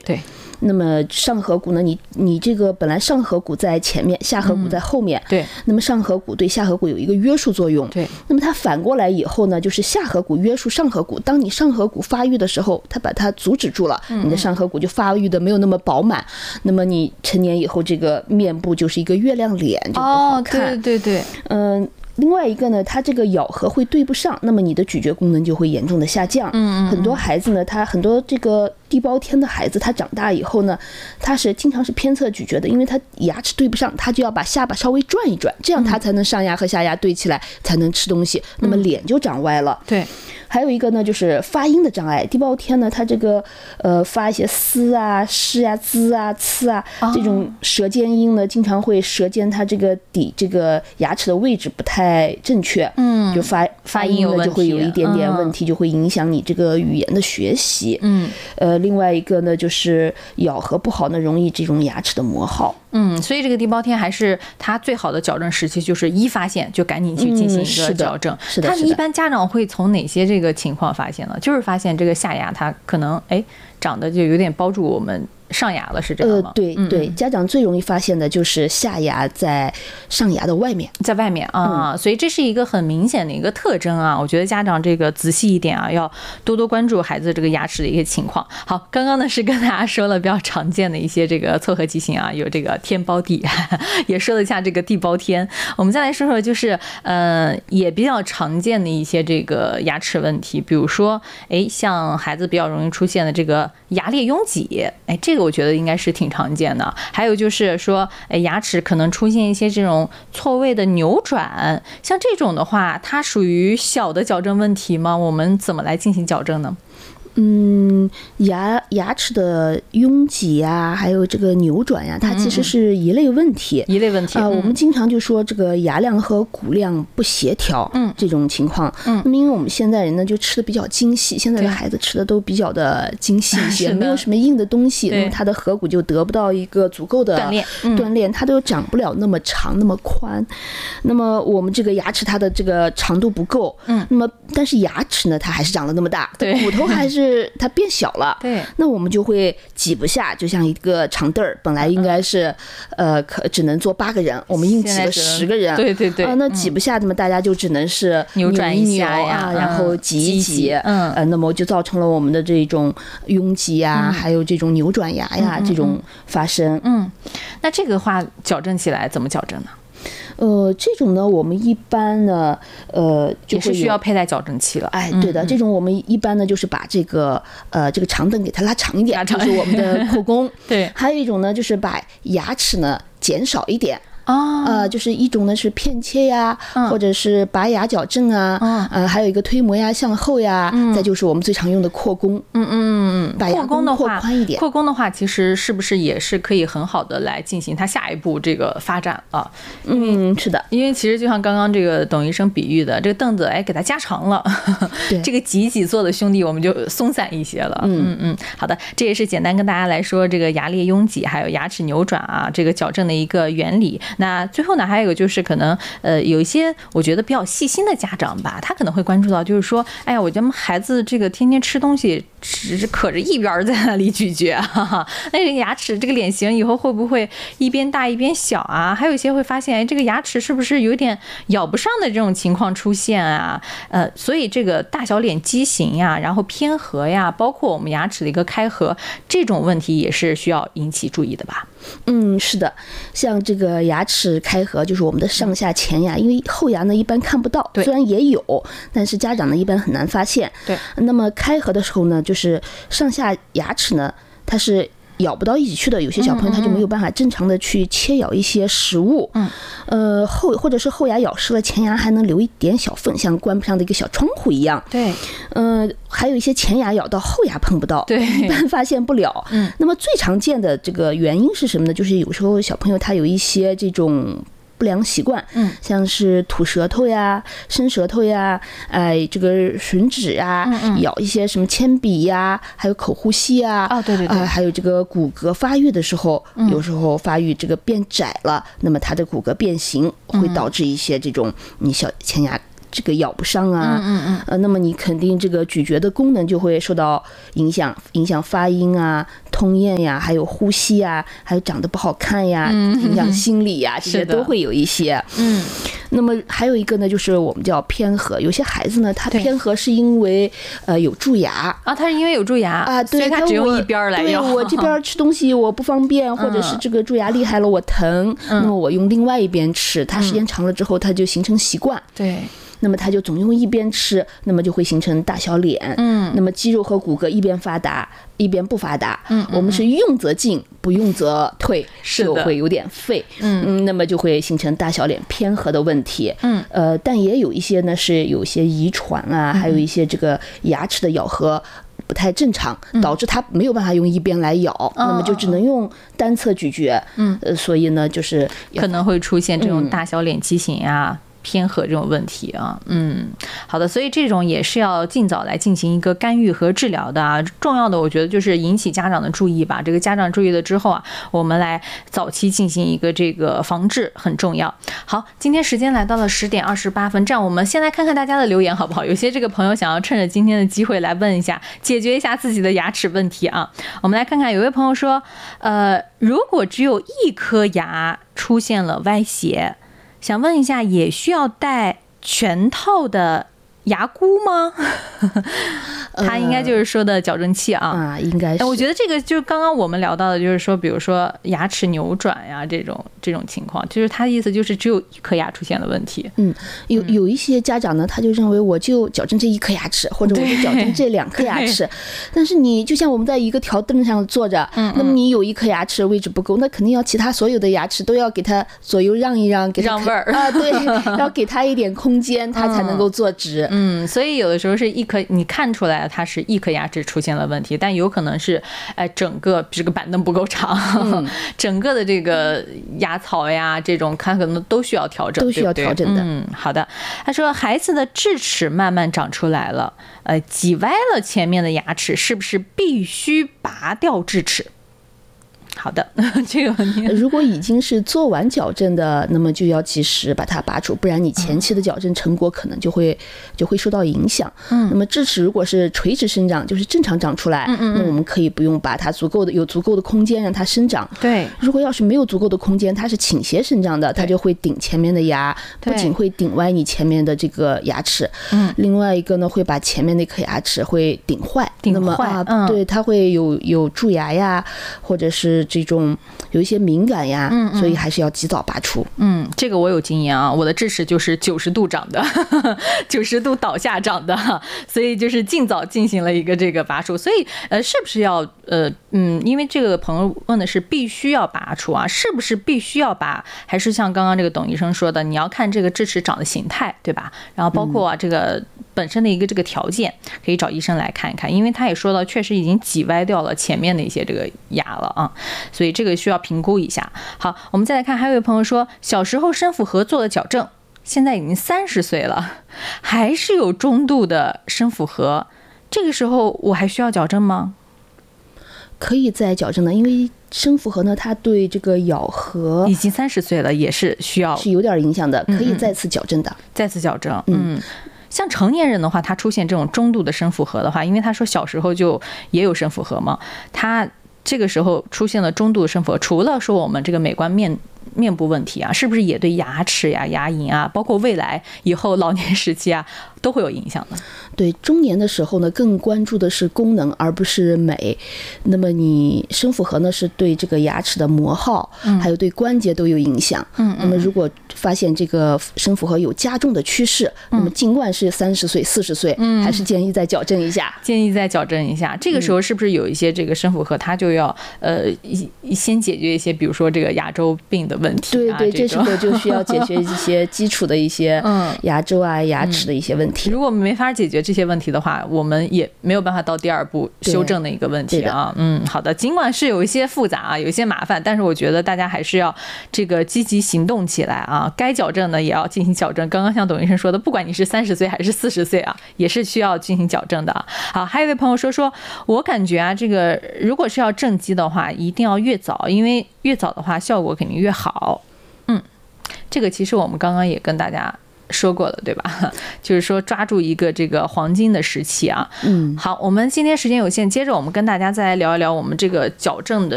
对。 那么上颌骨呢？你这个本来上颌骨在前面，下颌骨在后面。 对。 那么上颌骨对下颌骨有一个约束作用。 对。 那么它反过来以后呢，就是下颌骨约束上颌骨。当你上颌骨发育的时候，它把它阻止住了，你的上颌骨就发育的没有那么饱满。那么你成年以后，这个面部就是一个月亮脸，就不好看。 对。 另外一个呢，它这个咬合会对不上，那么你的咀嚼功能就会严重的下降。很多孩子呢，他很多这个地包天的孩子，他长大以后呢，他是经常是偏侧咀嚼的，因为他牙齿对不上，他就要把下巴稍微转一转，这样他才能上牙和下牙对起来，才能吃东西。那么脸就长歪了。 对。 还有一个呢，就是发音的障碍。地包天呢，它这个发一些嘶啊、诗啊、滋啊、呲啊这种舌尖音呢，经常会舌尖它这个底这个牙齿的位置不太正确，就发音呢就会有一点点问题，就会影响你这个语言的学习。另外一个呢，就是咬合不好呢，容易这种牙齿的磨耗。 所以这个地包天还是它最好的矫正时期，就是一发现就赶紧去进行一个矫正。 是的。 它一般家长会从哪些这个情况发现呢？就是发现这个下牙它可能长得就有点包住我们上牙了，是这样吗？ 对，家长最容易发现的就是下牙在上牙的外面， 在外面啊，所以这是一个很明显的一个特征啊。我觉得家长这个仔细一点啊，要多多关注孩子这个牙齿的一些情况。好，刚刚呢是跟大家说了比较常见的一些这个错颌畸形啊，有这个天包地，也说了一下这个地包天。我们再来说说就是也比较常见的一些这个牙齿问题，比如说像孩子比较容易出现的这个牙列拥挤，这个我觉得应该是挺常见的。还有就是说，牙齿可能出现一些这种错位的扭转，像这种的话，它属于小的矫正问题吗？我们怎么来进行矫正呢？ 牙齿的拥挤呀，还有这个扭转呀，它其实是一类问题。我们经常就说这个牙量和骨量不协调，这种情况。那么因为我们现在人呢就吃的比较精细，现在的孩子吃的都比较的精细一些，没有什么硬的东西，那么他的颌骨就得不到一个足够的锻炼，它都长不了那么长那么宽。那么我们这个牙齿它的这个长度不够，那么但是牙齿呢它还是长得那么大，骨头还是它变小了，那我们就会挤不下，就像一个长凳儿，本来应该是只能坐8个人，我们硬挤了10个人， 对， 那挤不下，那么大家就只能是扭转一下呀，然后挤一挤，那么就造成了我们的这种拥挤呀，还有这种扭转牙呀这种发生。 那这个话矫正起来怎么矫正呢？ 这种呢，我们一般呢， 也是需要佩戴矫正器了。 对的，这种我们一般呢就是把这个长凳给它拉长一点，就是我们的扩弓。 对， 还有一种呢，就是把牙齿呢减少一点。就是一种呢是片切呀，或者是拔牙矫正啊，还有一个推磨牙向后呀，再就是我们最常用的扩弓。把牙弓扩宽一点。 扩弓的话，其实是不是也是可以很好的来进行它下一步这个发展啊？ 是的， 因为其实就像刚刚这个董医生比喻的，这个凳子给它加长了，这个挤挤坐的兄弟我们就松散一些了。好的，这也是简单跟大家来说这个牙列拥挤还有牙齿扭转啊这个矫正的一个原理。那最后呢，还有一个就是可能有一些我觉得比较细心的家长吧，他可能会关注到，就是说，我家孩子这个天天吃东西只是可着一边在那里咀嚼，那这个牙齿这个脸型以后会不会一边大一边小啊？还有一些会发现，这个牙齿是不是有点咬不上的这种情况出现啊？所以这个大小脸畸形呀，然后偏颌呀，包括我们牙齿的一个开合，这种问题也是需要引起注意的吧？ 是的，像这个牙齿开合，就是我们的上下前牙，因为后牙呢一般看不到，虽然也有，但是家长呢一般很难发现。那么开合的时候呢，就是上下牙齿呢，它是咬不到一起去的，有些小朋友他就没有办法正常的去切咬一些食物，或者是后牙咬湿了，前牙还能留一点小缝，像关不上的一个小窗户一样。还有一些前牙咬到后牙碰不到，一般发现不了。那么最常见的这个原因是什么呢？就是有时候小朋友他有一些这种不良习惯，像是吐舌头呀、伸舌头呀，这个吮指呀，咬一些什么铅笔呀，还有口呼吸呀，还有这个骨骼发育的时候，有时候发育这个变窄了，那么它的骨骼变形会导致一些这种你小前牙这个咬不上啊，那么你肯定这个咀嚼的功能就会受到影响发音啊、吞咽呀，还有呼吸啊，还有长得不好看呀，影响心理呀，这些都会有一些。那么还有一个呢，就是我们叫偏颌，有些孩子呢，他偏颌是因为有蛀牙啊，他是因为有蛀牙啊， 对， 所以他只用一边来咬。 对，我这边吃东西我不方便，或者是这个蛀牙厉害了我疼，那么我用另外一边吃，它时间长了之后，它就形成习惯。 对。 那么它就总用一边吃，那么就会形成大小脸。那么肌肉和骨骼一边发达，一边不发达。我们是用则进，不用则退，就会有点废。那么就会形成大小脸偏颌的问题。但也有一些呢是有些遗传啊，还有一些这个牙齿的咬合不太正常，导致它没有办法用一边来咬，那么就只能用单侧咀嚼。所以呢，就是可能会出现这种大小脸畸形啊。偏颌这种问题啊，好的，所以这种也是要尽早来进行一个干预和治疗的啊。重要的，我觉得就是引起家长的注意吧。这个家长注意了之后啊，我们来早期进行一个这个防治很重要。好，今天时间来到了10点28分，这样我们先来看看大家的留言好不好？有些这个朋友想要趁着今天的机会来问一下，解决一下自己的牙齿问题啊。我们来看看，有位朋友说，如果只有一颗牙出现了歪斜，想问一下，也需要戴全套的牙箍吗？他应该就是说的矫正器啊， 应该是。 我觉得这个就是刚刚我们聊到的，就是说，比如说牙齿扭转呀这种情况，就是他的意思就是只有一颗牙出现了问题。 有一些家长呢，他就认为我就矫正这一颗牙齿，或者我就矫正这2颗牙齿。但是你就像我们在一个条凳上坐着，那么你有一颗牙齿位置不够，那肯定要其他所有的牙齿都要给他左右让一让，给他让位儿啊，对，要给他一点空间，他才能够坐直。 所以有的时候是一颗，你看出来它是一颗牙齿出现了问题，但有可能是整个这个板凳不够长，整个的这个牙槽呀这种，它可能都需要调整， 都需要调整的。 好的。他说孩子的智齿慢慢长出来了，挤歪了前面的牙齿，是不是必须拔掉智齿？好的，这个问题， 如果已经是做完矫正的，那么就要及时把它拔除，不然你前期的矫正成果可能就会受到影响。那么智齿如果是垂直生长，就是正常长出来，那我们可以不用拔它，有足够的空间让它生长。 对， 如果要是没有足够的空间，它是倾斜生长的，它就会顶前面的牙，不仅会顶歪你前面的这个牙齿，另外一个呢会把前面那颗牙齿会顶坏。那么对，它会有蛀牙呀，或者是这种有一些敏感呀，所以还是要及早拔除。 这个我有经验啊，我的智齿就是90度长的，90度倒下长的，所以就是尽早进行了一个这个拔除。所以是不是要因为这个朋友问的是必须要拔除啊，是不是必须要拔？还是像刚刚这个董医生说的，你要看这个智齿长的形态，对吧？然后包括这个本身的一个这个条件，可以找医生来看一看，因为他也说到，确实已经挤歪掉了前面的一些这个牙了啊，所以这个需要评估一下。好，我们再来看，还有一位朋友说，小时候生复合做了矫正，现在已经30岁了，还是有中度的生复合，这个时候我还需要矫正吗？ 可以再矫正的，因为生复合呢，它对这个咬合已经30岁了，也是需要是有点影响的，可以再次矫正的。 再次矫正，像成年人的话，他出现这种中度的生复合的话，因为他说小时候就也有生复合嘛，他这个时候出现了中度的生复合，除了说我们这个美观面部问题啊，是不是也对牙齿呀、牙龈啊，包括未来以后老年时期啊，都会有影响的？ 对，中年的时候呢，更关注的是功能而不是美。那么你生复合呢，是对这个牙齿的磨耗，还有对关节都有影响。那么如果发现这个生复合有加重的趋势，那么尽管是30岁、40岁，还是建议再矫正一下。 建议再矫正一下。这个时候是不是有一些这个生复合，它就要先解决一些，比如说这个牙周病的问题啊？ 对，这时候就需要解决一些基础的一些牙周啊、牙齿的一些问题。 如果没法解决这些问题的话，我们也没有办法到第2步修正的一个问题啊。好的，尽管是有一些复杂啊，有一些麻烦，但是我觉得大家还是要这个积极行动起来啊。该矫正的也要进行矫正。刚刚像董医生说的，不管你是30岁还是40岁啊，也是需要进行矫正的。好，还有一位朋友说我感觉啊，这个如果是要正畸的话，一定要越早，因为越早的话效果肯定越好。这个其实我们刚刚也跟大家说过了，对吧？就是说抓住一个这个黄金的时期啊。好，我们今天时间有限，接着我们跟大家再来聊一聊我们这个矫正的